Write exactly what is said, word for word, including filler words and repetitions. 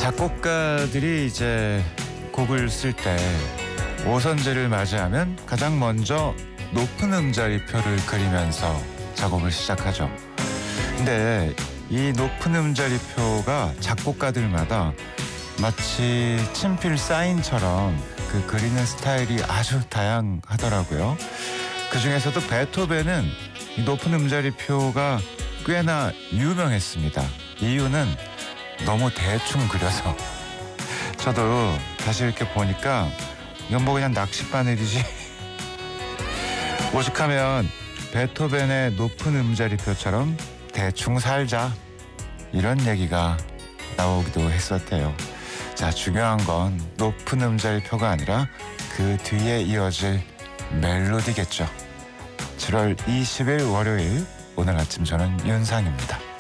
작곡가들이 이제 곡을 쓸 때 오선제를 맞이하면 가장 먼저 높은 음자리표를 그리면서 작업을 시작하죠. 근데 이 높은 음자리표가 작곡가들마다 마치 친필 사인처럼 그 그리는 스타일이 아주 다양하더라고요. 그 중에서도 베토벤은 이 높은 음자리표가 꽤나 유명했습니다. 이유는 너무 대충 그려서. 저도 다시 이렇게 보니까 이건 뭐 그냥 낚싯바늘이지. 오죽하면 베토벤의 높은 음자리표처럼 대충 살자, 이런 얘기가 나오기도 했었대요. 자, 중요한 건 높은 음자리표가 아니라 그 뒤에 이어질 멜로디겠죠. 칠월 이십일 월요일, 오늘 아침 저는 윤상입니다.